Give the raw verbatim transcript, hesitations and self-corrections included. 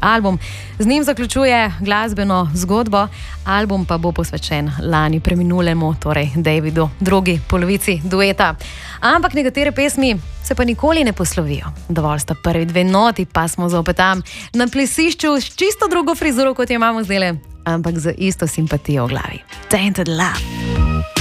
album. Z njim zaključuje glasbeno zgodbo, album pa bo posvečen lani preminulemu, torej Davidu, drugi polovici dueta. Ampak nekatere pesmi se pa nikoli ne poslovijo. Dovolj sta prvi dve noti, pa smo zopet tam na plesišču s čisto drugo frizuro, kot jo imamo zdaj, ampak z isto simpatijo v glavi. Tainted Love.